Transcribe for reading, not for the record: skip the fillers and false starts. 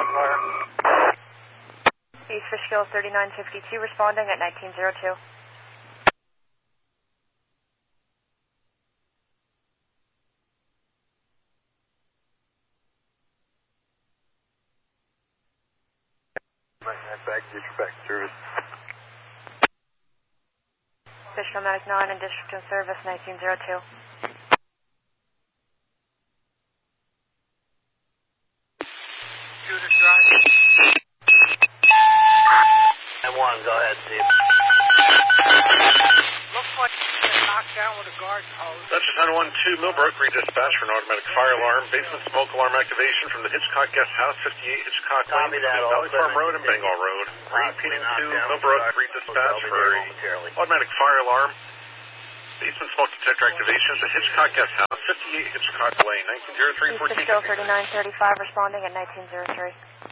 fire. East Fishkill 3952 responding at 1902. Back service. Fishkill Medic 9 in District in Service 1902. Shooter drive. M1, go ahead, Steve. Looks like he's knocked down with a garden hose. Dutchess 912 Millbrook, redispatch for an automatic fire alarm. Basement smoke alarm activation from the Hitchcock Guest House, 58 Hitchcock Lane, Copy that, Valley Farm Road and Bengal Road. Repeating to Millbrook, redispatch for an automatic fire alarm. Basement smoke detector activation at the Hitchcock Guest House, 58 Hitchcock Lane, 1903. East Fishkill 3935 responding at 1903.